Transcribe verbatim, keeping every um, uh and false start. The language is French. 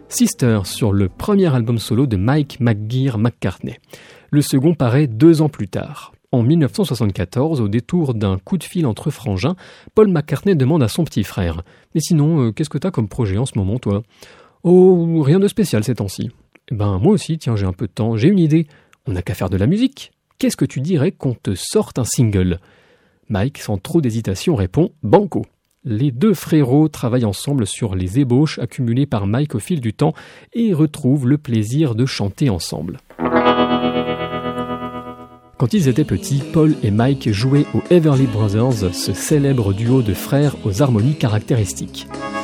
Sister sur le premier album solo de Mike McGear McCartney. Le second paraît deux ans plus tard. En dix-neuf cent soixante-quatorze, au détour d'un coup de fil entre frangins, Paul McCartney demande à son petit frère « Mais sinon, euh, qu'est-ce que t'as comme projet en ce moment, toi ?»« Oh, rien de spécial ces temps-ci. »« Ben, moi aussi, tiens, j'ai un peu de temps, j'ai une idée. On n'a qu'à faire de la musique. Qu'est-ce que tu dirais qu'on te sorte un single ?» Mike, sans trop d'hésitation, répond « Banco ». Les deux frérots travaillent ensemble sur les ébauches accumulées par Mike au fil du temps et retrouvent le plaisir de chanter ensemble. Quand ils étaient petits, Paul et Mike jouaient aux Everly Brothers, ce célèbre duo de frères aux harmonies caractéristiques.